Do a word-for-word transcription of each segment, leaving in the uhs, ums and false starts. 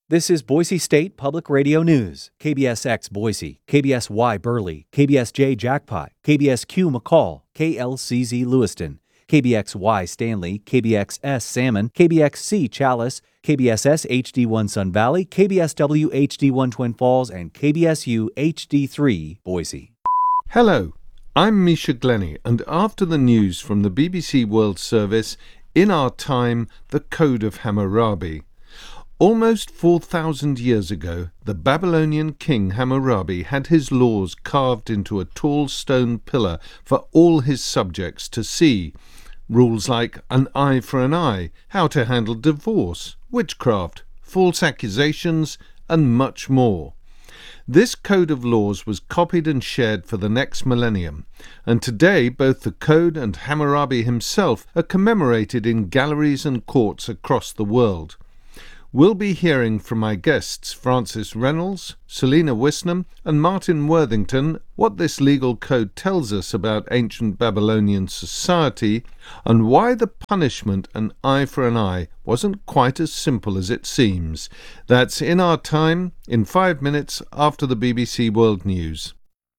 This is Boise State Public Radio News. K B S X Boise, K B S Y Burley, K B S J Jackpot, K B S Q McCall, K L C Z Lewiston, K B X Y Stanley, K B X S Salmon, K B X C Chalice, K B S S H D one Sun Valley, K B S W H D one Twin Falls, and K B S U H D three Boise. Hello, I'm Misha Glenny, and after the news from the B B C World Service, in our time, the Code of Hammurabi. Almost four thousand years ago, the Babylonian king Hammurabi had his laws carved into a tall stone pillar for all his subjects to see. Rules like an eye for an eye, how to handle divorce, witchcraft, false accusations, and much more. This code of laws was copied and shared for the next millennium, and today both the code and Hammurabi himself are commemorated in galleries and courts across the world. We'll be hearing from my guests Francis Reynolds, Selena Wisnam and Martin Worthington what this legal code tells us about ancient Babylonian society and why the punishment an eye for an eye wasn't quite as simple as it seems. That's In Our Time, in five minutes after the B B C World News.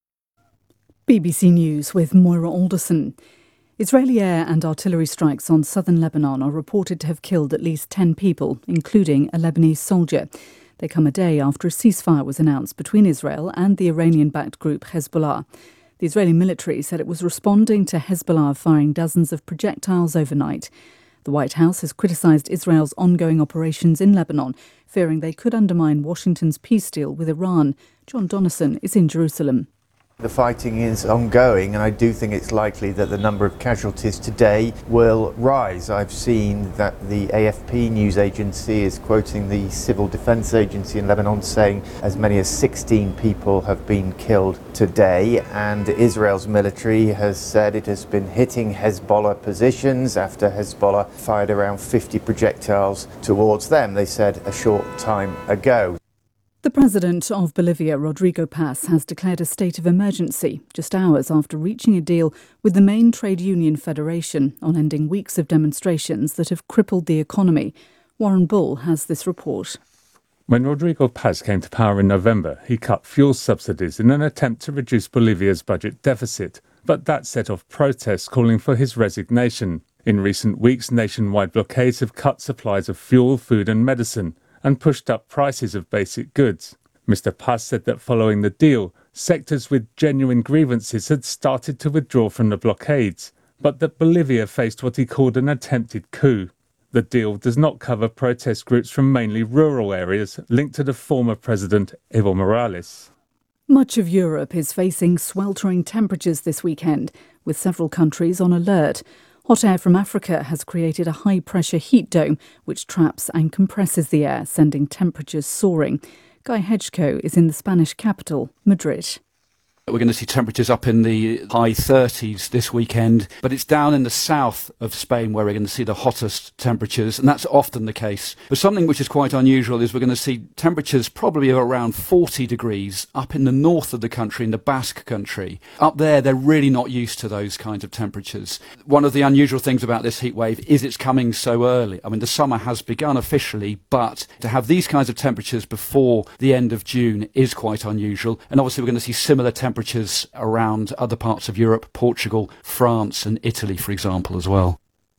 B B C News with Moira Alderson. Israeli air and artillery strikes on southern Lebanon are reported to have killed at least ten people, including a Lebanese soldier. They come a day after a ceasefire was announced between Israel and the Iranian-backed group Hezbollah. The Israeli military said it was responding to Hezbollah firing dozens of projectiles overnight. The White House has criticised Israel's ongoing operations in Lebanon, fearing they could undermine Washington's peace deal with Iran. John Donnison is in Jerusalem. The fighting is ongoing, and I do think it's likely that the number of casualties today will rise. I've seen that the A F P news agency is quoting the Civil Defense Agency in Lebanon saying as many as sixteen people have been killed today, and Israel's military has said it has been hitting Hezbollah positions after Hezbollah fired around fifty projectiles towards them, they said a short time ago. The president of Bolivia, Rodrigo Paz, has declared a state of emergency just hours after reaching a deal with the main trade union federation on ending weeks of demonstrations that have crippled the economy. Warren Bull has this report. When Rodrigo Paz came to power in November, he cut fuel subsidies in an attempt to reduce Bolivia's budget deficit. But that set off protests calling for his resignation. In recent weeks, nationwide blockades have cut supplies of fuel, food and medicine, and pushed up prices of basic goods. Mister Paz said that following the deal, sectors with genuine grievances had started to withdraw from the blockades, but that Bolivia faced what he called an attempted coup. The deal does not cover protest groups from mainly rural areas linked to the former president Evo Morales. Much of Europe is facing sweltering temperatures this weekend, with several countries on alert. Hot air from Africa has created a high-pressure heat dome which traps and compresses the air, sending temperatures soaring. Guy Hedgecoe is in the Spanish capital, Madrid. We're going to see temperatures up in the high thirties this weekend, but it's down in the south of Spain where we're going to see the hottest temperatures, and that's often the case. But something which is quite unusual is we're going to see temperatures probably of around forty degrees up in the north of the country, in the Basque country. Up there, they're really not used to those kinds of temperatures. One of the unusual things about this heat wave is it's coming so early. I mean, the summer has begun officially, but to have these kinds of temperatures before the end of June is quite unusual. And obviously, we're going to see similar temperatures temperatures around other parts of Europe, Portugal, France and Italy, for example, as well.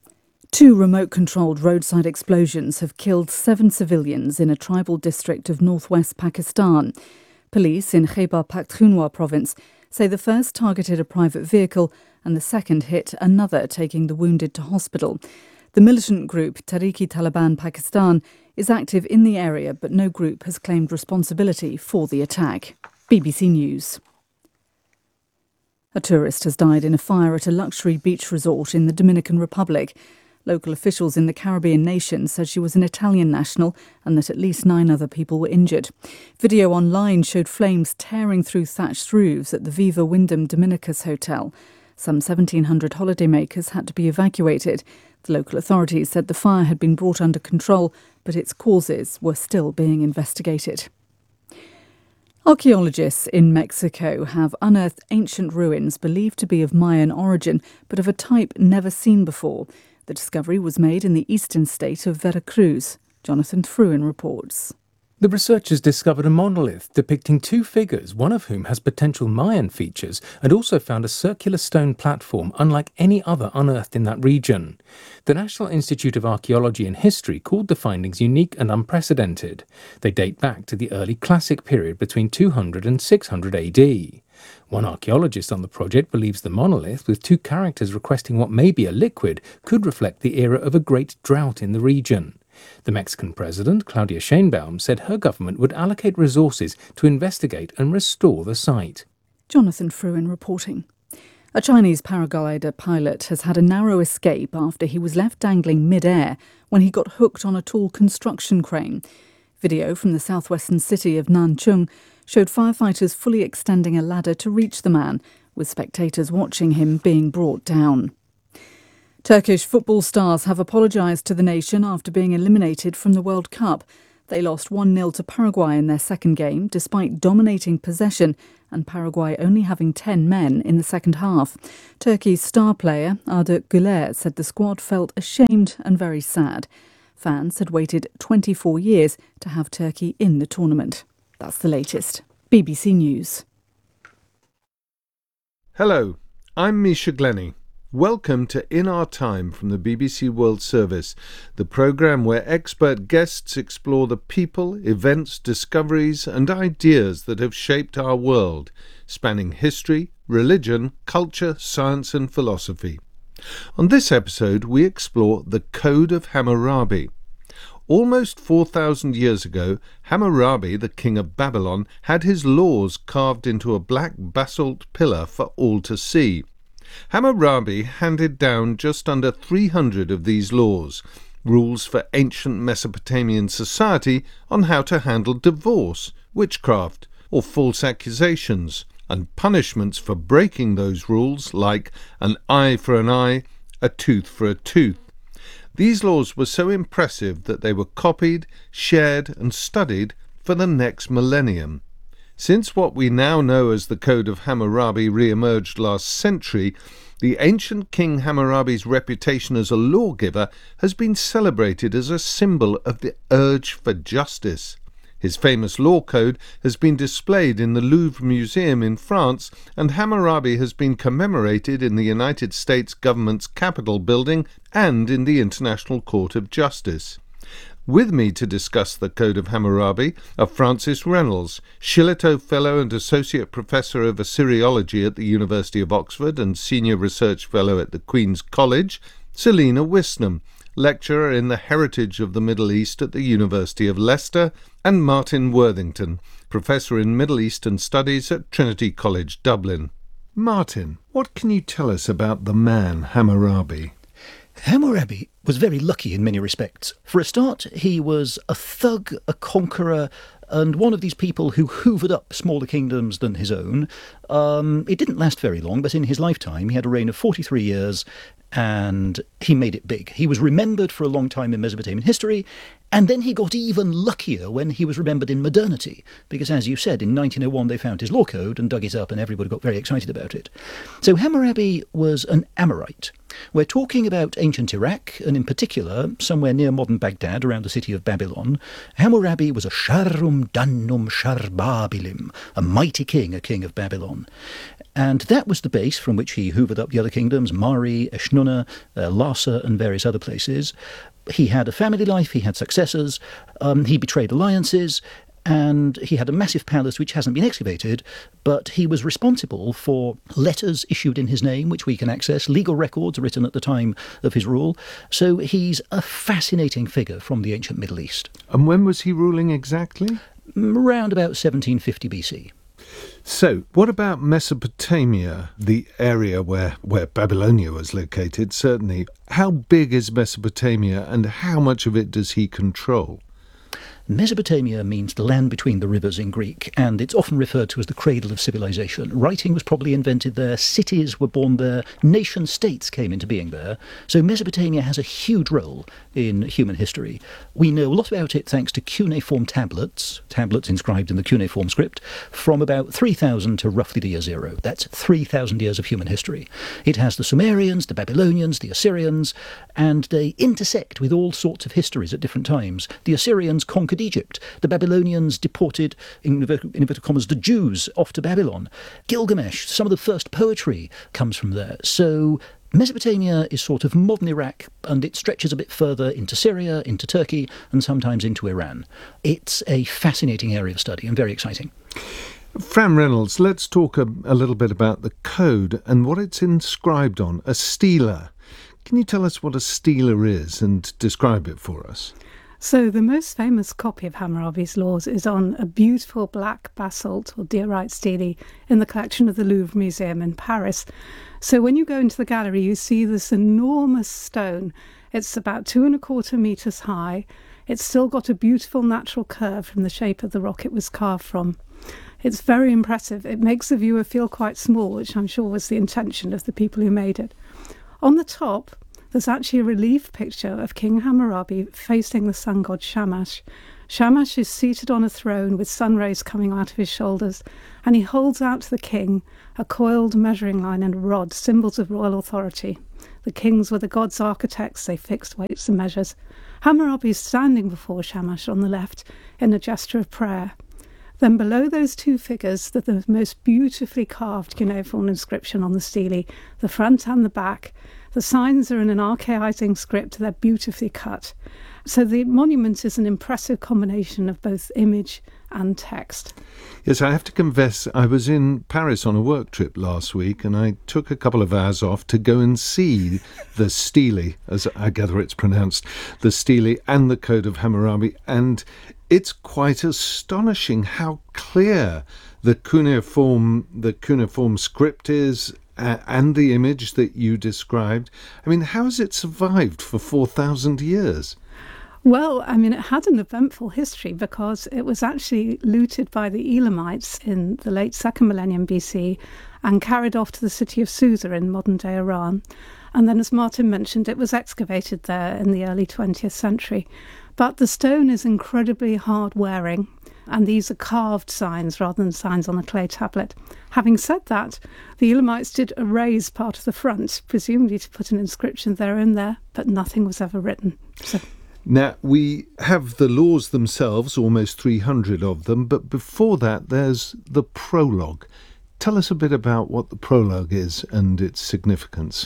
Two remote-controlled roadside explosions have killed seven civilians in a tribal district of northwest Pakistan. Police in Khyber Pakhtunkhwa province say the first targeted a private vehicle and the second hit another, taking the wounded to hospital. The militant group Tehrik-i-Taliban Pakistan is active in the area, but no group has claimed responsibility for the attack. B B C News. A tourist has died in a fire at a luxury beach resort in the Dominican Republic. Local officials in the Caribbean nation said she was an Italian national and that at least nine other people were injured. Video online showed flames tearing through thatched roofs at the Viva Wyndham Dominicus Hotel. Some seventeen hundred holidaymakers had to be evacuated. The local authorities said the fire had been brought under control, but its causes were still being investigated. Archaeologists in Mexico have unearthed ancient ruins believed to be of Mayan origin, but of a type never seen before. The discovery was made in the eastern state of Veracruz. Jonathan Fruin reports. The researchers discovered a monolith depicting two figures, one of whom has potential Mayan features, and also found a circular stone platform unlike any other unearthed in that region. The National Institute of Archaeology and History called the findings unique and unprecedented. They date back to the early Classic period between two hundred and six hundred A D. One archaeologist on the project believes the monolith, with two characters requesting what may be a liquid, could reflect the era of a great drought in the region. The Mexican president, Claudia Sheinbaum, said her government would allocate resources to investigate and restore the site. Jonathan Fruin reporting. A Chinese paraglider pilot has had a narrow escape after he was left dangling mid-air when he got hooked on a tall construction crane. Video from the southwestern city of Nanchung showed firefighters fully extending a ladder to reach the man, with spectators watching him being brought down. Turkish football stars have apologised to the nation after being eliminated from the World Cup. They lost one nil to Paraguay in their second game, despite dominating possession and Paraguay only having ten men in the second half. Turkey's star player, Arda Güler, said the squad felt ashamed and very sad. Fans had waited twenty-four years to have Turkey in the tournament. That's the latest. B B C News. Hello, I'm Misha Glenny. Welcome to In Our Time from the B B C World Service, the programme where expert guests explore the people, events, discoveries and ideas that have shaped our world, spanning history, religion, culture, science and philosophy. On this episode, we explore the Code of Hammurabi. Almost four thousand years ago, Hammurabi, the king of Babylon, had his laws carved into a black basalt pillar for all to see. Hammurabi handed down just under three hundred of these laws, rules for ancient Mesopotamian society on how to handle divorce, witchcraft, or false accusations, and punishments for breaking those rules like an eye for an eye, a tooth for a tooth. These laws were so impressive that they were copied, shared and studied for the next millennium. Since what we now know as the Code of Hammurabi re-emerged last century, the ancient King Hammurabi's reputation as a lawgiver has been celebrated as a symbol of the urge for justice. His famous law code has been displayed in the Louvre Museum in France, and Hammurabi has been commemorated in the United States government's Capitol building and in the International Court of Justice. With me to discuss the Code of Hammurabi are Francis Reynolds, Shillitoe Fellow and Associate Professor of Assyriology at the University of Oxford and Senior Research Fellow at the Queen's College, Selina Wisnam, Lecturer in the Heritage of the Middle East at the University of Leicester, and Martin Worthington, Professor in Middle Eastern Studies at Trinity College, Dublin. Martin, what can you tell us about the man Hammurabi? Hammurabi was very lucky in many respects. For a start, he was a thug, a conqueror, and one of these people who hoovered up smaller kingdoms than his own. Um, it didn't last very long, but in his lifetime he had a reign of forty-three years, and he made it big. He was remembered for a long time in Mesopotamian history, and then he got even luckier when he was remembered in modernity, because as you said, in nineteen oh one they found his law code and dug it up and everybody got very excited about it. So Hammurabi was an Amorite. We're talking about ancient Iraq, and in particular, somewhere near modern Baghdad, around the city of Babylon. Hammurabi was a Sharrum Dannum Sharbabilim, a mighty king, a king of Babylon. And that was the base from which he hoovered up the other kingdoms, Mari, Eshnunna, uh, Larsa, and various other places. He had a family life, he had successors, um, he betrayed alliances, and he had a massive palace which hasn't been excavated, but he was responsible for letters issued in his name, which we can access, legal records written at the time of his rule. So he's a fascinating figure from the ancient Middle East. And when was he ruling exactly? Around about seventeen fifty B C. So, what about Mesopotamia, the area where, where Babylonia was located, certainly? How big is Mesopotamia and how much of it does he control? Mesopotamia means the land between the rivers in Greek, and it's often referred to as the cradle of civilization. Writing was probably invented there, cities were born there, nation-states came into being there. So Mesopotamia has a huge role in human history. We know a lot about it thanks to cuneiform tablets, tablets inscribed in the cuneiform script, from about three thousand to roughly the year zero. That's three thousand years of human history. It has the Sumerians, the Babylonians, the Assyrians, and they intersect with all sorts of histories at different times. The Assyrians conquered Egypt. The Babylonians deported, in inverted commas, the Jews off to Babylon. Gilgamesh, some of the first poetry comes from there. So Mesopotamia is sort of modern Iraq, and it stretches a bit further into Syria, into Turkey, and sometimes into Iran. It's a fascinating area of study and very exciting. Fran Reynolds, let's talk a, a little bit about the code and what it's inscribed on, a stela. Can you tell us what a stela is and describe it for us? So the most famous copy of Hammurabi's laws is on a beautiful black basalt or diorite stele in the collection of the Louvre Museum in Paris. So when you go into the gallery, you see this enormous stone. It's about two and a quarter metres high. It's still got a beautiful natural curve from the shape of the rock it was carved from. It's very impressive. It makes the viewer feel quite small, which I'm sure was the intention of the people who made it. On the top, there's actually a relief picture of King Hammurabi facing the sun god Shamash. Shamash is seated on a throne with sun rays coming out of his shoulders, and he holds out to the king a coiled measuring line and a rod, symbols of royal authority. The kings were the gods' architects, they fixed weights and measures. Hammurabi is standing before Shamash on the left in a gesture of prayer. Then below those two figures, there's the most beautifully carved cuneiform inscription on the stele, the front and the back. The signs are in an archaizing script, they're beautifully cut. So the monument is an impressive combination of both image and text. Yes, I have to confess, I was in Paris on a work trip last week, and I took a couple of hours off to go and see the stele, as I gather it's pronounced, the stele and the Code of Hammurabi, and it's quite astonishing how clear the cuneiform, the cuneiform script is, uh, and the image that you described. I mean, how has it survived for four thousand years? Well, I mean, it had an eventful history because it was actually looted by the Elamites in the late second millennium B C and carried off to the city of Susa in modern-day Iran. And then, as Martin mentioned, it was excavated there in the early twentieth century. But the stone is incredibly hard-wearing, and these are carved signs rather than signs on a clay tablet. Having said that, the Elamites did erase part of the front, presumably to put an inscription there and there, but nothing was ever written. So... Now, we have the laws themselves, almost three hundred of them, but before that there's the prologue. Tell us a bit about what the prologue is and its significance.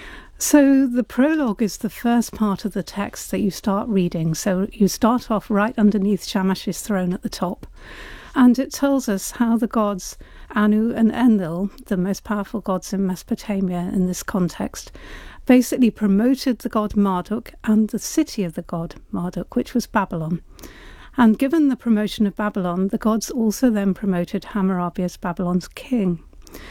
So the prologue is the first part of the text that you start reading. So you start off right underneath Shamash's throne at the top. And it tells us how the gods Anu and Enlil, the most powerful gods in Mesopotamia in this context, basically promoted the god Marduk and the city of the god Marduk, which was Babylon. And given the promotion of Babylon, the gods also then promoted Hammurabi as Babylon's king.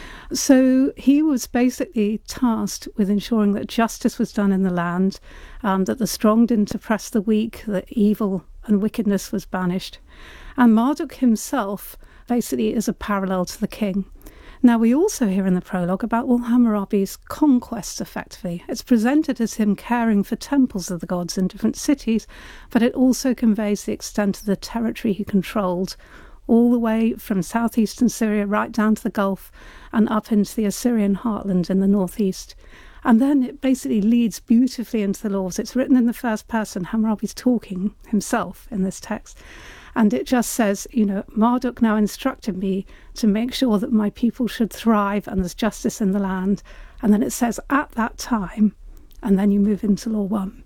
So he was basically tasked with ensuring that justice was done in the land, um, that the strong didn't oppress the weak, that evil and wickedness was banished. And Marduk himself basically is a parallel to the king. Now, we also hear in the prologue about all Hammurabi's conquests, effectively. It's presented as him caring for temples of the gods in different cities, but it also conveys the extent of the territory he controlled, all the way from southeastern Syria right down to the Gulf and up into the Assyrian heartland in the northeast. And then it basically leads beautifully into the laws. It's written in the first person. Hammurabi's talking himself in this text. And it just says, you know, Marduk now instructed me to make sure that my people should thrive and there's justice in the land. And then it says, at that time, and then you move into law one.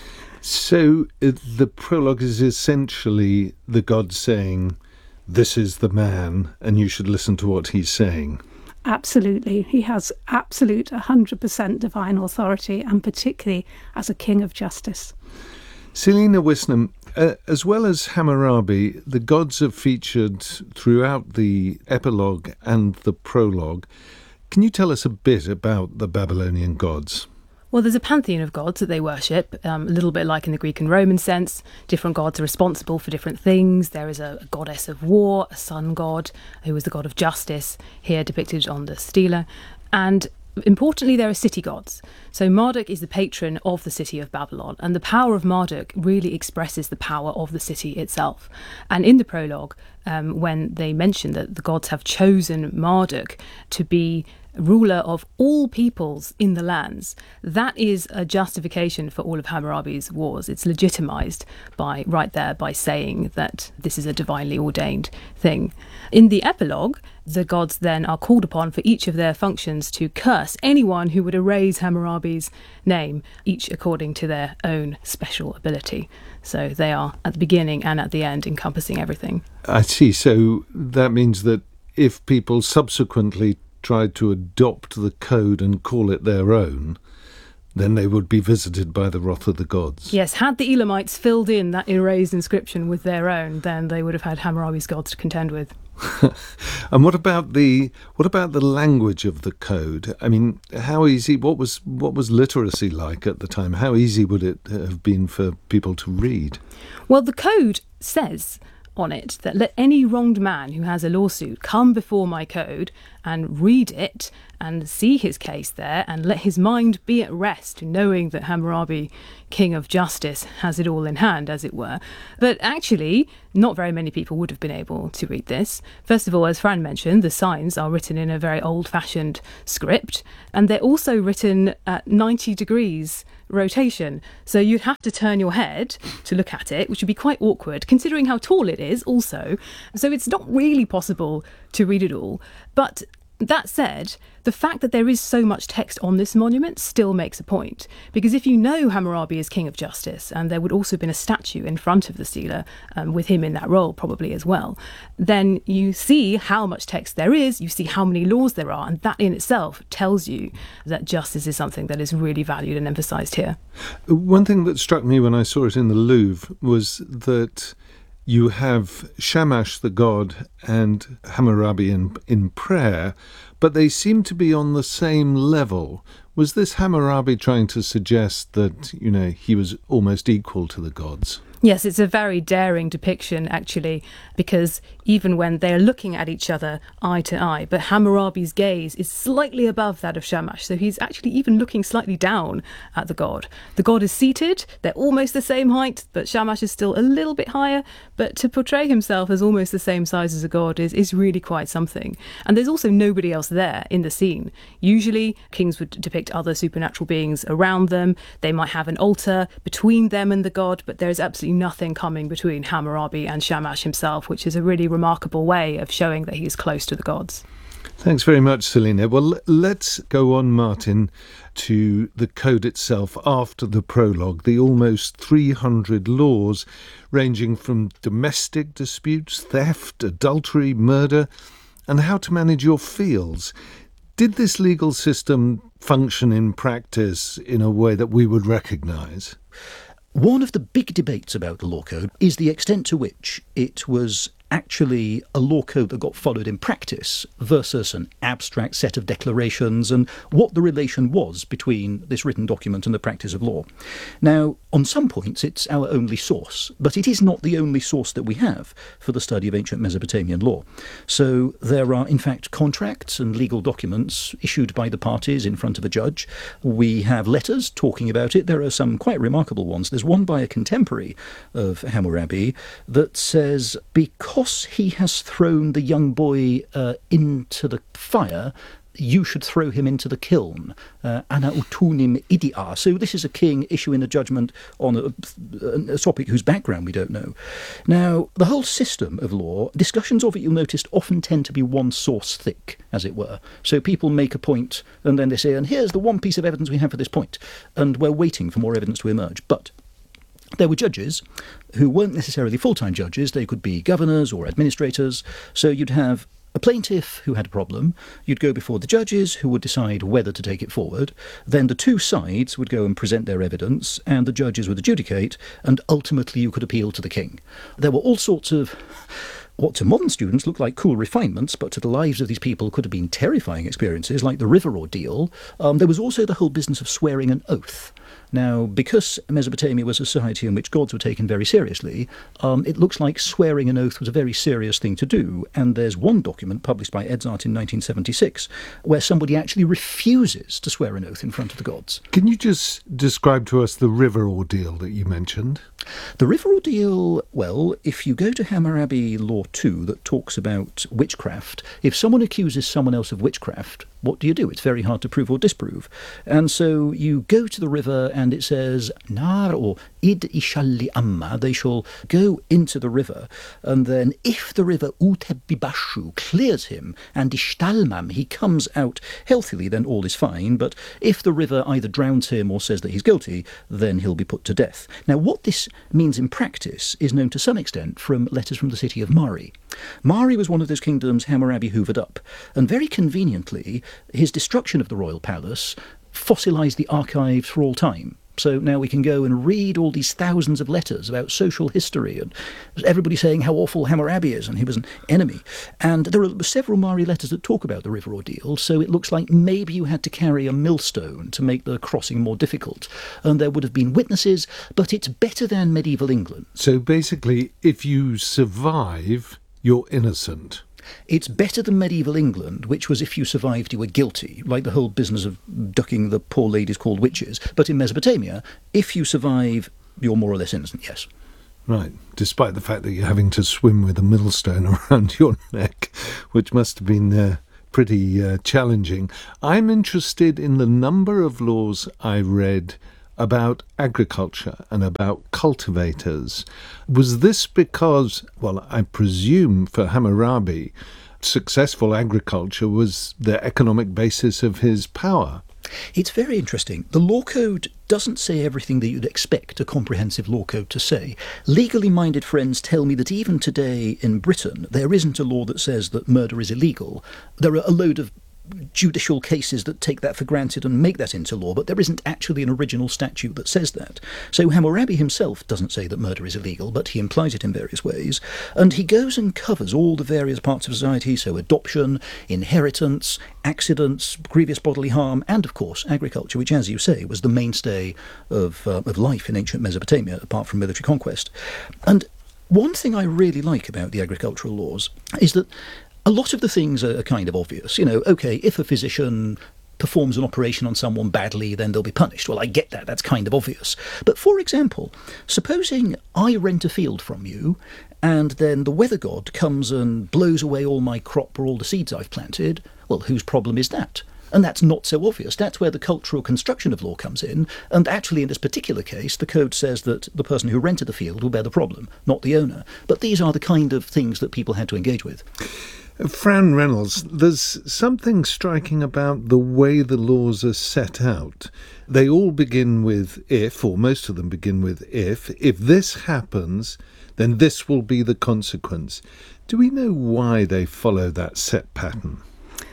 So uh, the prologue is essentially the god saying, this is the man, and you should listen to what he's saying. Absolutely. He has absolute one hundred percent divine authority, and particularly as a king of justice. Selena Wisnam, uh, as well as Hammurabi, the gods are featured throughout the epilogue and the prologue. Can you tell us a bit about the Babylonian gods? Well, there's a pantheon of gods that they worship, um, a little bit like in the Greek and Roman sense. Different gods are responsible for different things. There is a, a goddess of war, a sun god, who is the god of justice, here depicted on the stela. And importantly, there are city gods. So Marduk is the patron of the city of Babylon, and the power of Marduk really expresses the power of the city itself. And in the prologue, um, when they mention that the gods have chosen Marduk to be ruler of all peoples in the lands. That is a justification for all of Hammurabi's wars. It's legitimised by right there by saying that this is a divinely ordained thing. In the epilogue, the gods then are called upon for each of their functions to curse anyone who would erase Hammurabi's name, each according to their own special ability. So they are at the beginning and at the end encompassing everything. I see. So that means that if people subsequently tried to adopt the code and call it their own, then they would be visited by the wrath of the gods. Yes, had the Elamites filled in that erased inscription with their own, then they would have had Hammurabi's gods to contend with. And what about the what about the language of the code? I mean, how easy? What was what was literacy like at the time? How easy would it have been for people to read? Well, the code says on it that let any wronged man who has a lawsuit come before my code and read it and see his case there and let his mind be at rest knowing that Hammurabi, King of Justice, has it all in hand, as it were. But actually, not very many people would have been able to read this. First of all, as Fran mentioned, the signs are written in a very old-fashioned script, and they're also written at ninety degrees rotation. So you'd have to turn your head to look at it, which would be quite awkward, considering how tall it is also. So it's not really possible to read it all. But that said, the fact that there is so much text on this monument still makes a point, because if you know Hammurabi is King of Justice, and there would also have been a statue in front of the stela um, with him in that role probably as well, then you see how much text there is, you see how many laws there are, and that in itself tells you that justice is something that is really valued and emphasised here. One thing that struck me when I saw it in the Louvre was that you have Shamash the god and Hammurabi in, in prayer, but they seem to be on the same level. Was this Hammurabi trying to suggest that, you know, he was almost equal to the gods? Yes, it's a very daring depiction, actually, because even when they're looking at each other eye to eye, but Hammurabi's gaze is slightly above that of Shamash, so he's actually even looking slightly down at the god. The god is seated, they're almost the same height, but Shamash is still a little bit higher, but to portray himself as almost the same size as a god is, is really quite something. And there's also nobody else there in the scene. Usually, kings would depict other supernatural beings around them, they might have an altar between them and the god, but there's absolutely nothing coming between Hammurabi and Shamash himself, which is a really remarkable way of showing that he's close to the gods. Thanks very much, Selina. Well, let's go on, Martin, to the code itself after the prologue, the almost three hundred laws ranging from domestic disputes, theft, adultery, murder, and how to manage your fields. Did this legal system function in practice in a way that we would recognise? One of the big debates about the law code is the extent to which it was actually a law code that got followed in practice versus an abstract set of declarations, and what the relation was between this written document and the practice of law. Now, on some points, it's our only source, but it is not the only source that we have for the study of ancient Mesopotamian law. So there are, in fact, contracts and legal documents issued by the parties in front of a judge. We have letters talking about it. There are some quite remarkable ones. There's one by a contemporary of Hammurabi that says, because he has thrown the young boy uh, into the fire, you should throw him into the kiln. Uh, Ana utunim idia. So this is a king issuing a judgment on a, a topic whose background we don't know. Now, the whole system of law, discussions of it, you'll notice, often tend to be one source thick, as it were. So people make a point, and then they say, and here's the one piece of evidence we have for this point, and we're waiting for more evidence to emerge. But there were judges who weren't necessarily full-time judges. They could be governors or administrators. So you'd have a plaintiff who had a problem. You'd go before the judges who would decide whether to take it forward. Then the two sides would go and present their evidence, and the judges would adjudicate, and ultimately you could appeal to the king. There were all sorts of what to modern students look like cool refinements, but to the lives of these people could have been terrifying experiences, like the river ordeal. Um, there was also the whole business of swearing an oath. Now, because Mesopotamia was a society in which gods were taken very seriously, um, it looks like swearing an oath was a very serious thing to do. And there's one document published by Edzard in nineteen seventy-six where somebody actually refuses to swear an oath in front of the gods. Can you just describe to us the river ordeal that you mentioned? The river ordeal, well, if you go to Hammurabi Law two that talks about witchcraft, if someone accuses someone else of witchcraft, what do you do? It's very hard to prove or disprove. And so you go to the river and it says, Nar or id ishalli amma, they shall go into the river. And then if the river utebibashu clears him and ishtalmam, he comes out healthily, then all is fine. But if the river either drowns him or says that he's guilty, then he'll be put to death. Now, what this means in practice is known to some extent from letters from the city of Mari. Mari was one of those kingdoms Hammurabi hoovered up, and very conveniently, his destruction of the royal palace fossilised the archives for all time. So now we can go and read all these thousands of letters about social history and everybody saying how awful Hammurabi is and he was an enemy. And there are several Mari letters that talk about the river ordeal, so it looks like maybe you had to carry a millstone to make the crossing more difficult. And there would have been witnesses, but it's better than medieval England. So basically, if you survive, you're innocent. It's better than medieval England, which was if you survived you were guilty, like the whole business of ducking the poor ladies called witches. But in Mesopotamia, if you survive, you're more or less innocent, yes. Right, despite the fact that you're having to swim with a millstone around your neck, which must have been uh, pretty uh, challenging. I'm interested in the number of laws I read about agriculture and about cultivators. Was this because, well, I presume for Hammurabi, successful agriculture was the economic basis of his power? It's very interesting. The law code doesn't say everything that you'd expect a comprehensive law code to say. Legally minded friends tell me that even today in Britain, there isn't a law that says that murder is illegal. There are a load of judicial cases that take that for granted and make that into law, but there isn't actually an original statute that says that. So Hammurabi himself doesn't say that murder is illegal, but he implies it in various ways, and he goes and covers all the various parts of society, so adoption, inheritance, accidents, grievous bodily harm, and of course agriculture, which, as you say, was the mainstay of, uh, of life in ancient Mesopotamia, apart from military conquest. And one thing I really like about the agricultural laws is that a lot of the things are kind of obvious. You know, OK, if a physician performs an operation on someone badly, then they'll be punished. Well, I get that. That's kind of obvious. But for example, supposing I rent a field from you and then the weather god comes and blows away all my crop or all the seeds I've planted, well, whose problem is that? And that's not so obvious. That's where the cultural construction of law comes in. And actually, in this particular case, the code says that the person who rented the field will bear the problem, not the owner. But these are the kind of things that people had to engage with. Fran Reynolds, there's something striking about the way the laws are set out. They all begin with if, or most of them begin with if. If this happens, then this will be the consequence. Do we know why they follow that set pattern?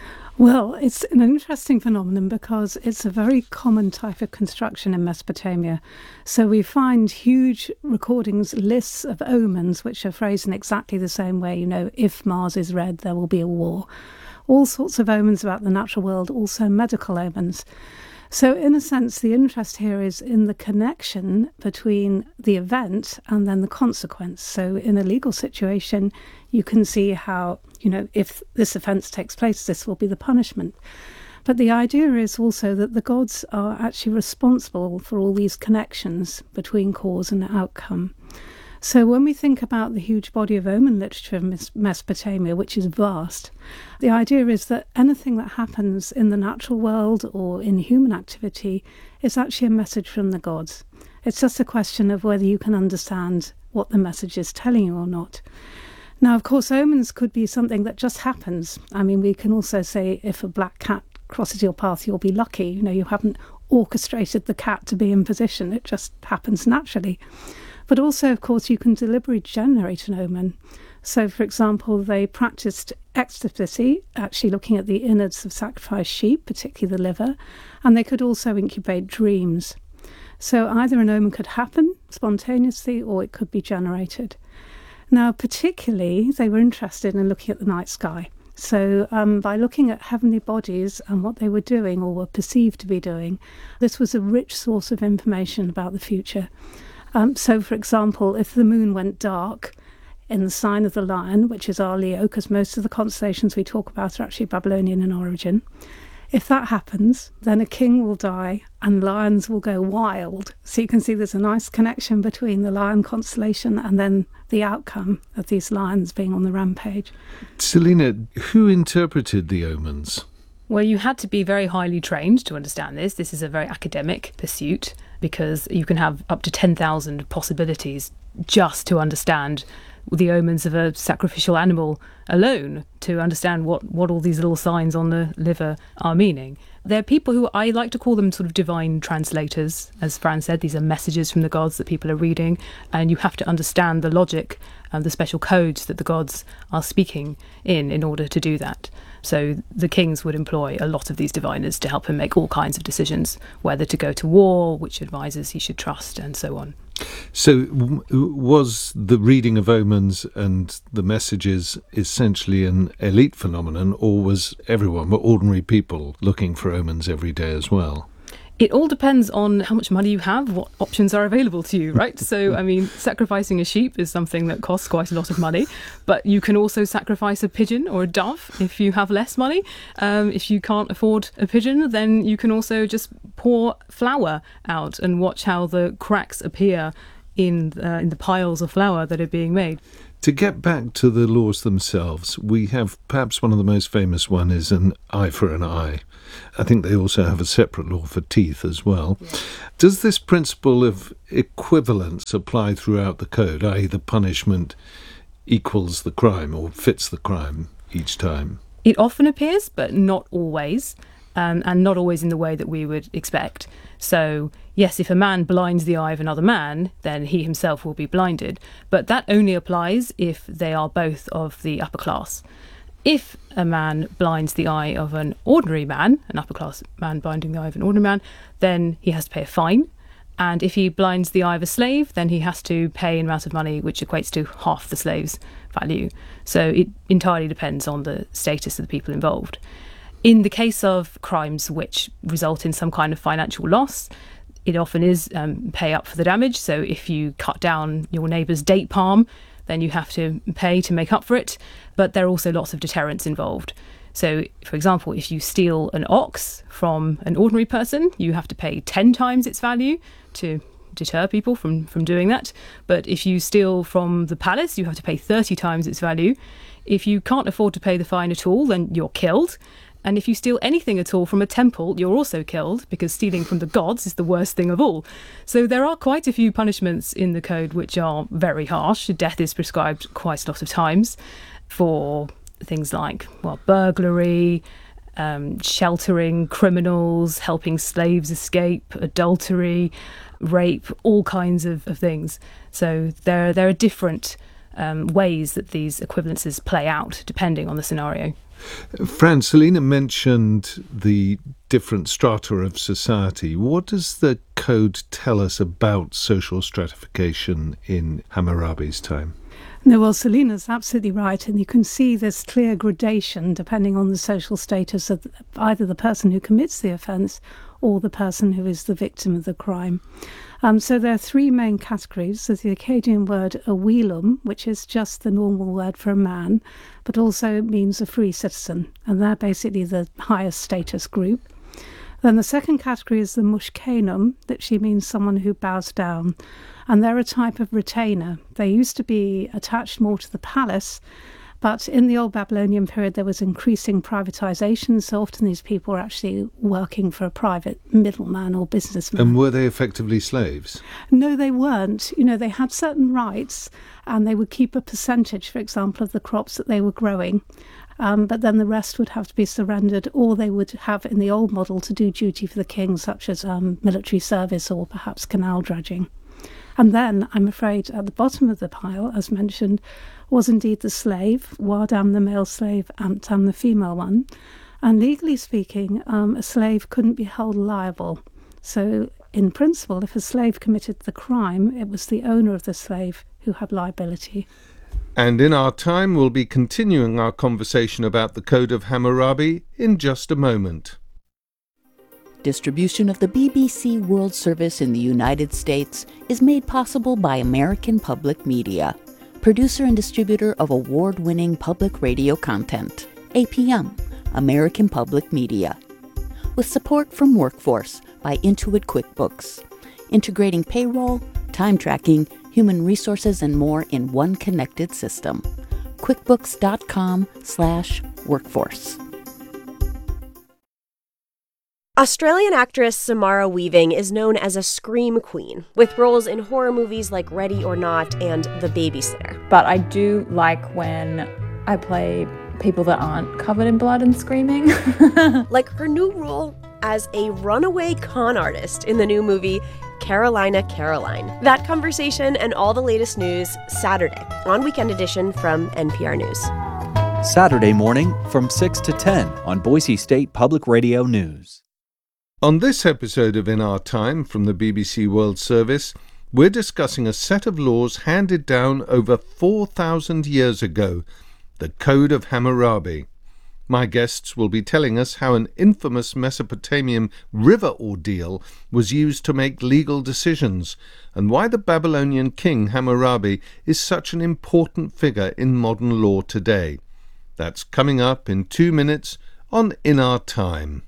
Well, it's an interesting phenomenon because it's a very common type of construction in Mesopotamia. So we find huge recordings, lists of omens, which are phrased in exactly the same way. You know, if Mars is red, there will be a war. All sorts of omens about the natural world, also medical omens. So in a sense, the interest here is in the connection between the event and then the consequence. So in a legal situation, you can see how, you know, if this offence takes place, this will be the punishment. But the idea is also that the gods are actually responsible for all these connections between cause and outcome. So when we think about the huge body of omen literature in Mesopotamia, which is vast, the idea is that anything that happens in the natural world or in human activity is actually a message from the gods. It's just a question of whether you can understand what the message is telling you or not. Now, of course, omens could be something that just happens. I mean, we can also say if a black cat crosses your path, you'll be lucky. You know, you haven't orchestrated the cat to be in position. It just happens naturally. But also, of course, you can deliberately generate an omen. So, for example, they practiced ecstasy, actually looking at the innards of sacrificed sheep, particularly the liver, and they could also incubate dreams. So either an omen could happen spontaneously or it could be generated. Now, particularly, they were interested in looking at the night sky. So um, by looking at heavenly bodies and what they were doing or were perceived to be doing, this was a rich source of information about the future. Um, so, for example, if the moon went dark in the sign of the lion, which is our Leo, because most of the constellations we talk about are actually Babylonian in origin, If that happens, then a king will die and lions will go wild. So you can see there's a nice connection between the lion constellation and then the outcome of these lions being on the rampage. Selina, who interpreted the omens? Well, you had to be very highly trained to understand this. This is a very academic pursuit because you can have up to ten thousand possibilities just to understand the omens of a sacrificial animal alone, to understand what, what all these little signs on the liver are meaning. There are people who, I like to call them sort of divine translators. As Fran said, these are messages from the gods that people are reading, and you have to understand the logic and the special codes that the gods are speaking in in order to do that. So the kings would employ a lot of these diviners to help him make all kinds of decisions, whether to go to war, which advisors he should trust, and so on. So w- was the reading of omens and the messages essentially an elite phenomenon, or was everyone, were ordinary people, looking for omens every day as well? It all depends on how much money you have, what options are available to you, right? So, I mean, sacrificing a sheep is something that costs quite a lot of money, but you can also sacrifice a pigeon or a dove if you have less money. Um, if you can't afford a pigeon, then you can also just pour flour out and watch how the cracks appear in, uh, in the piles of flour that are being made. To get back to the laws themselves, we have perhaps one of the most famous one is an eye for an eye. I think they also have a separate law for teeth as well. Yeah. Does this principle of equivalence apply throughout the code, that is the punishment equals the crime or fits the crime each time? It often appears, but not always, um, and not always in the way that we would expect. So, yes, if a man blinds the eye of another man, then he himself will be blinded. But that only applies if they are both of the upper class. If a man blinds the eye of an ordinary man, an upper-class man blinding the eye of an ordinary man, then he has to pay a fine. And if he blinds the eye of a slave, then he has to pay an amount of money which equates to half the slave's value. So it entirely depends on the status of the people involved. In the case of crimes which result in some kind of financial loss, it often is um, pay up for the damage. So if you cut down your neighbour's date palm, then you have to pay to make up for it. But there are also lots of deterrents involved. So, for example, if you steal an ox from an ordinary person, you have to pay ten times its value to deter people from, from doing that. But if you steal from the palace, you have to pay thirty times its value. If you can't afford to pay the fine at all, then you're killed. And if you steal anything at all from a temple, you're also killed, because stealing from the gods is the worst thing of all. So there are quite a few punishments in the code which are very harsh. Death is prescribed quite a lot of times for things like, well, burglary, um, sheltering criminals, helping slaves escape, adultery, rape, all kinds of, of things. So there, there are different um, ways that these equivalences play out depending on the scenario. Fran, Selina mentioned the different strata of society. What does the code tell us about social stratification in Hammurabi's time? No, well, Selina's absolutely right, and you can see this clear gradation depending on the social status of either the person who commits the offence or the person who is the victim of the crime. Um, so there are three main categories. There's the Akkadian word awilum, which is just the normal word for a man, but also means a free citizen, and they're basically the highest status group. Then the second category is the mushkenum, that she means someone who bows down, and they're a type of retainer. They used to be attached more to the palace, but in the Old Babylonian period there was increasing privatisation, so often these people were actually working for a private middleman or businessman. And were they effectively slaves? No, they weren't. You know, they had certain rights, and they would keep a percentage, for example, of the crops that they were growing. Um, but then the rest would have to be surrendered, or they would have, in the old model, to do duty for the king, such as um, military service or perhaps canal dredging. And then, I'm afraid, at the bottom of the pile, as mentioned, was indeed the slave, Wadam the male slave, Amtam the female one. And legally speaking, um, a slave couldn't be held liable. So, in principle, if a slave committed the crime, it was the owner of the slave who had liability. And in our time, we'll be continuing our conversation about the Code of Hammurabi in just a moment. Distribution of the B B C World Service in the United States is made possible by American Public Media, producer and distributor of award-winning public radio content. A P M, American Public Media. with support from Workforce by Intuit QuickBooks, integrating payroll, time tracking, human resources, and more in one connected system. QuickBooks.com slash workforce. Australian actress Samara Weaving is known as a scream queen, with roles in horror movies like Ready or Not and The Babysitter. But I do like when I play people that aren't covered in blood and screaming. Like her new role as a runaway con artist in the new movie Carolina Caroline. That conversation and all the latest news Saturday on Weekend Edition from N P R News. Saturday morning from six to ten on Boise State Public Radio News. On this episode of In Our Time from the B B C World Service, we're discussing a set of laws handed down over four thousand years ago, the Code of Hammurabi. My guests will be telling us how an infamous Mesopotamian river ordeal was used to make legal decisions, and why the Babylonian king Hammurabi is such an important figure in modern law today. That's coming up in two minutes on In Our Time.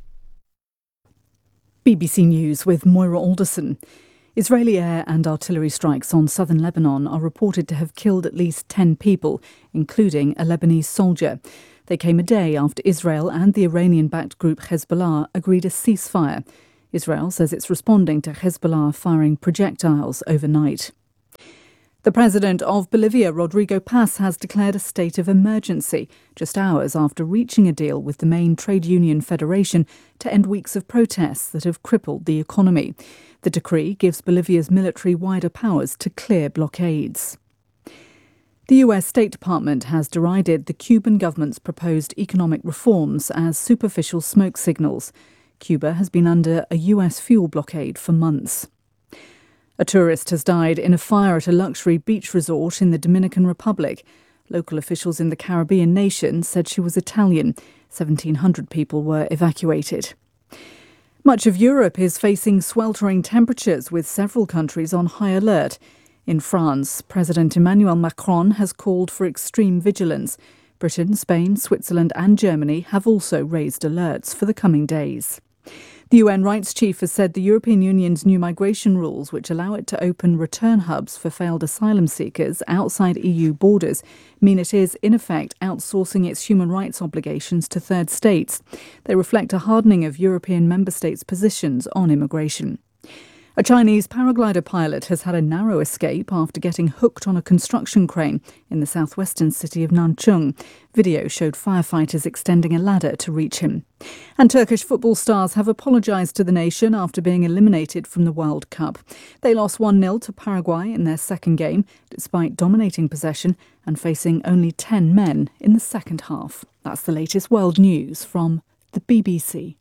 B B C News with Moira Alderson. Israeli air and artillery strikes on southern Lebanon are reported to have killed at least ten people, including a Lebanese soldier. They came a day after Israel and the Iranian-backed group Hezbollah agreed a ceasefire. Israel says it's responding to Hezbollah firing projectiles overnight. The president of Bolivia, Rodrigo Paz, has declared a state of emergency just hours after reaching a deal with the main trade union federation to end weeks of protests that have crippled the economy. The decree gives Bolivia's military wider powers to clear blockades. The U S State Department has derided the Cuban government's proposed economic reforms as superficial smoke signals. Cuba has been under a U S fuel blockade for months. A tourist has died in a fire at a luxury beach resort in the Dominican Republic. Local officials in the Caribbean nation said she was Italian. seventeen hundred people were evacuated. Much of Europe is facing sweltering temperatures, with several countries on high alert. In France, President Emmanuel Macron has called for extreme vigilance. Britain, Spain, Switzerland and Germany have also raised alerts for the coming days. The U N rights chief has said the European Union's new migration rules, which allow it to open return hubs for failed asylum seekers outside E U borders, mean it is, in effect, outsourcing its human rights obligations to third states. They reflect a hardening of European member states' positions on immigration. A Chinese paraglider pilot has had a narrow escape after getting hooked on a construction crane in the southwestern city of Nanchung. Video showed firefighters extending a ladder to reach him. And Turkish football stars have apologised to the nation after being eliminated from the World Cup. They lost one nil to Paraguay in their second game, despite dominating possession and facing only ten men in the second half. That's the latest world news from the B B C.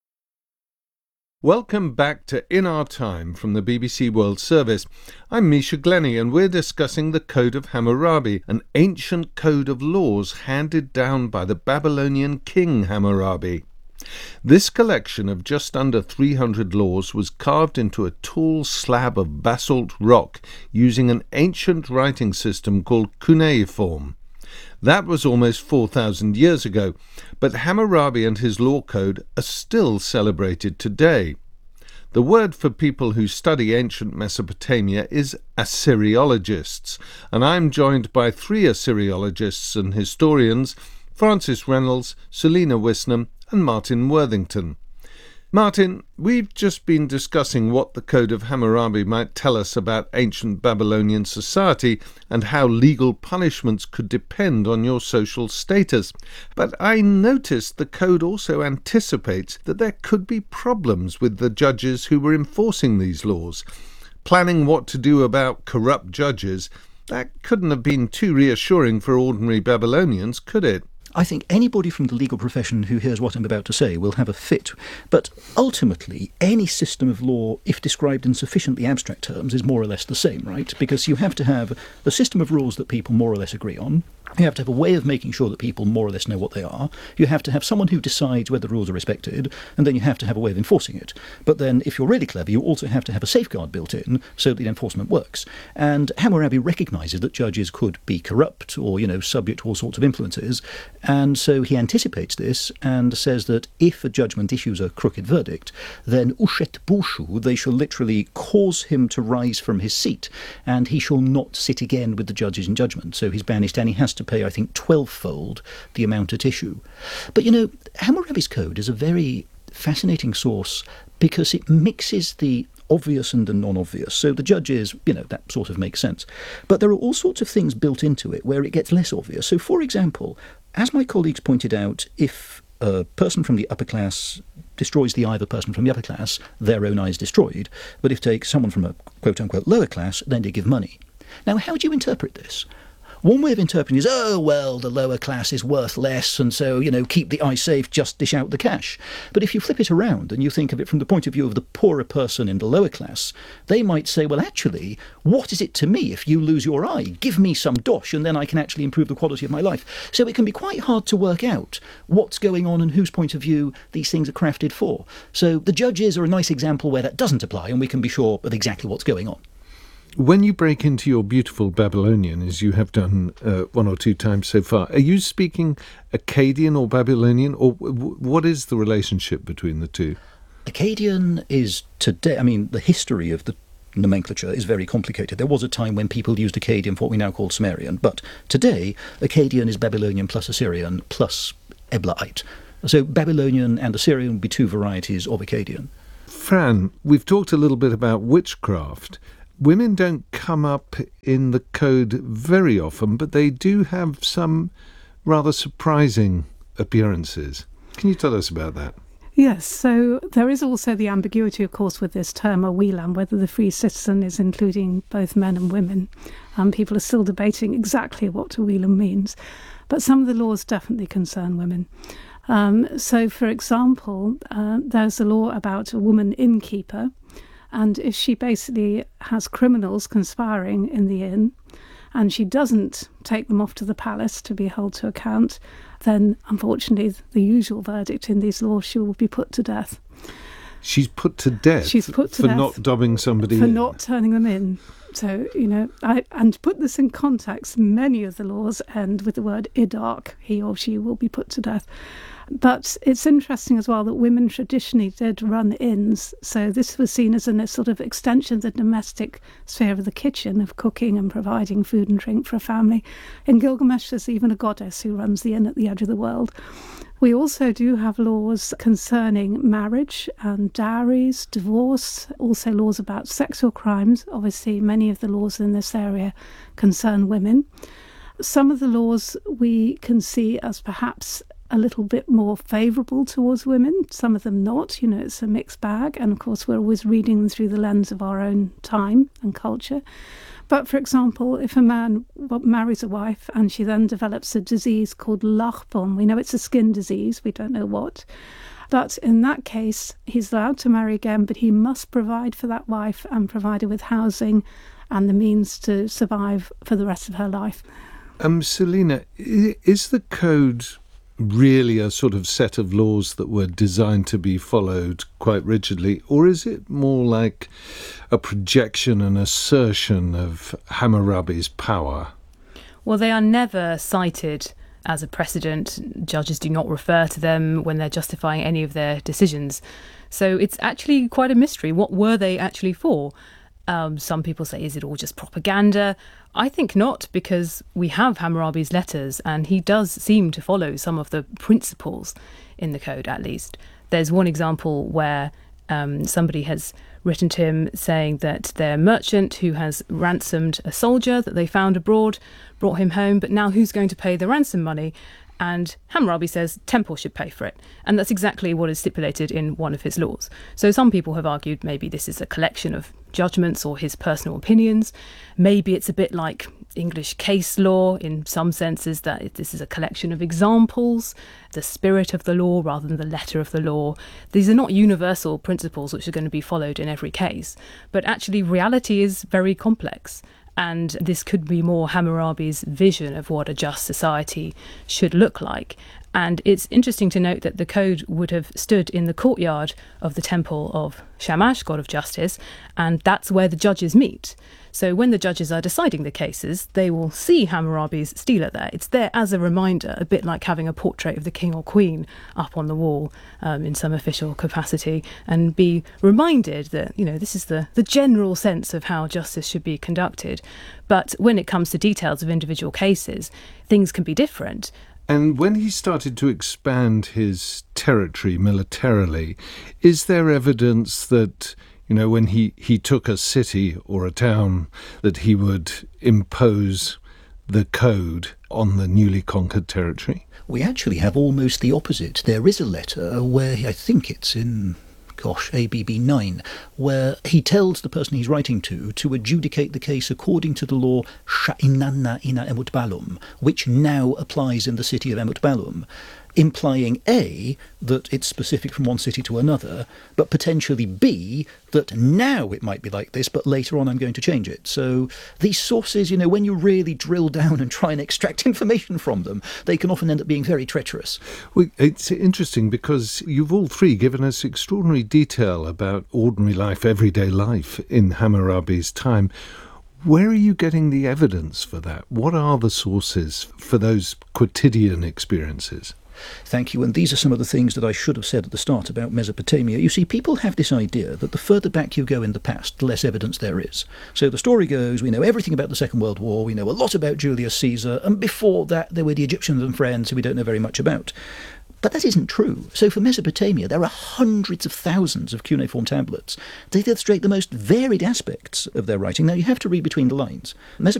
Welcome back to In Our Time from the B B C World Service. I'm Misha Glenny and we're discussing the Code of Hammurabi, an ancient code of laws handed down by the Babylonian king Hammurabi. This collection of just under three hundred laws was carved into a tall slab of basalt rock using an ancient writing system called cuneiform. That was almost four thousand years ago, but Hammurabi and his law code are still celebrated today. The word for people who study ancient Mesopotamia is Assyriologists, and I'm joined by three Assyriologists and historians, Francis Reynolds, Selina Wisnam and Martin Worthington. Martin, we've just been discussing what the Code of Hammurabi might tell us about ancient Babylonian society and how legal punishments could depend on your social status. But I noticed the code also anticipates that there could be problems with the judges who were enforcing these laws. Planning what to do about corrupt judges, that couldn't have been too reassuring for ordinary Babylonians, could it? I think anybody from the legal profession who hears what I'm about to say will have a fit. But ultimately, any system of law, if described in sufficiently abstract terms, is more or less the same, right? Because you have to have a system of rules that people more or less agree on. You have to have a way of making sure that people more or less know what they are. You have to have someone who decides whether rules are respected, and then you have to have a way of enforcing it. But then, if you're really clever, you also have to have a safeguard built in so that the enforcement works. And Hammurabi recognises that judges could be corrupt or, you know, subject to all sorts of influences, and so he anticipates this and says that if a judgment issues a crooked verdict, then ushet bushu, they shall literally cause him to rise from his seat, and he shall not sit again with the judges in judgment. So he's banished, and he has to pay, I think, twelve-fold the amount at issue. But, you know, Hammurabi's code is a very fascinating source because it mixes the obvious and the non-obvious. So the judges, you know, that sort of makes sense. But there are all sorts of things built into it where it gets less obvious. So, for example, as my colleagues pointed out, if a person from the upper class destroys the eye of a person from the upper class, their own eye is destroyed. But if take someone from a quote-unquote lower class, then they give money. Now, how do you interpret this? One way of interpreting is, oh, well, the lower class is worth less, and so, you know, keep the eye safe, just dish out the cash. But if you flip it around and you think of it from the point of view of the poorer person in the lower class, they might say, well, actually, what is it to me if you lose your eye? Give me some dosh, and then I can actually improve the quality of my life. So it can be quite hard to work out what's going on and whose point of view these things are crafted for. So the judges are a nice example where that doesn't apply, and we can be sure of exactly what's going on. When you break into your beautiful Babylonian, as you have done uh, one or two times so far, are you speaking Akkadian or Babylonian, or w- what is the relationship between the two? Akkadian is today, I mean, the history of the nomenclature is very complicated. There was a time when people used Akkadian for what we now call Sumerian, but today, Akkadian is Babylonian plus Assyrian plus Eblaite. So Babylonian and Assyrian would be two varieties of Akkadian. Fran, we've talked a little bit about witchcraft. Women don't come up in the code very often, but they do have some rather surprising appearances. Can you tell us about that? Yes, so there is also the ambiguity, of course, with this term, a Welam, whether the free citizen is including both men and women. Um, people are still debating exactly what a Welam means, but some of the laws definitely concern women. Um, so, for example, uh, there's a law about a woman innkeeper, and if she basically has criminals conspiring in the inn and she doesn't take them off to the palace to be held to account, then unfortunately the usual verdict in these laws, she will be put to death. She's put to death She's put to for death not dobbing somebody for in. not turning them in. So, you know, I, and to put this in context, many of the laws end with the word idark, he or she will be put to death. But it's interesting as well that women traditionally did run inns, so this was seen as a sort of extension of the domestic sphere of the kitchen, of cooking and providing food and drink for a family. In Gilgamesh, there's even a goddess who runs the inn at the edge of the world. We also do have laws concerning marriage and dowries, divorce, also laws about sexual crimes. Obviously, many of the laws in this area concern women. Some of the laws we can see as perhaps a little bit more favourable towards women, some of them not. You know, it's a mixed bag, and of course we're always reading them through the lens of our own time and culture. But for example, if a man marries a wife and she then develops a disease called lachbon, we know it's a skin disease, we don't know what, but in that case he's allowed to marry again, but he must provide for that wife and provide her with housing and the means to survive for the rest of her life. Um, Selina, is the code really a sort of set of laws that were designed to be followed quite rigidly, or is it more like a projection and assertion of Hammurabi's power? Well, they are never cited as a precedent. Judges do not refer to them when they're justifying any of their decisions. So it's actually quite a mystery. What were they actually for? Um, some people say, is it all just propaganda? I think not, because we have Hammurabi's letters and he does seem to follow some of the principles in the code, at least. There's one example where um, somebody has written to him saying that their merchant who has ransomed a soldier that they found abroad brought him home, but now who's going to pay the ransom money? And Hammurabi says Temple should pay for it. And that's exactly what is stipulated in one of his laws. So some people have argued maybe this is a collection of judgments or his personal opinions. Maybe it's a bit like English case law in some senses, that this is a collection of examples, the spirit of the law rather than the letter of the law. These are not universal principles which are going to be followed in every case. But actually reality is very complex. And this could be more Hammurabi's vision of what a just society should look like. And it's interesting to note that the code would have stood in the courtyard of the temple of Shamash, god of justice, and that's where the judges meet. So when the judges are deciding the cases, they will see Hammurabi's stela there. It's there as a reminder, a bit like having a portrait of the king or queen up on the wall um, in some official capacity, and be reminded that, you know, this is the, the general sense of how justice should be conducted. But when it comes to details of individual cases, things can be different. And when he started to expand his territory militarily, is there evidence that, you know, when he, he took a city or a town, that he would impose the code on the newly conquered territory? We actually have almost the opposite. There is a letter where, I think it's in, gosh, A B B nine, where he tells the person he's writing to to adjudicate the case according to the law Sha'inanna ina Emut Balum, which now applies in the city of Emut Balum, implying A, that it's specific from one city to another, but potentially B, that now it might be like this, but later on I'm going to change it. So these sources, you know, when you really drill down and try and extract information from them, they can often end up being very treacherous. Well, it's interesting because you've all three given us extraordinary detail about ordinary life, everyday life in Hammurabi's time. Where are you getting the evidence for that? What are the sources for those quotidian experiences? Thank you. And these are some of the things that I should have said at the start about Mesopotamia. You see, people have this idea that the further back you go in the past, the less evidence there is. So the story goes, we know everything about the Second World War, we know a lot about Julius Caesar, and before that there were the Egyptians and friends who we don't know very much about. But that isn't true. So for Mesopotamia, there are hundreds of thousands of cuneiform tablets. They illustrate the most varied aspects of their writing. Now, you have to read between the lines. Mesopotamia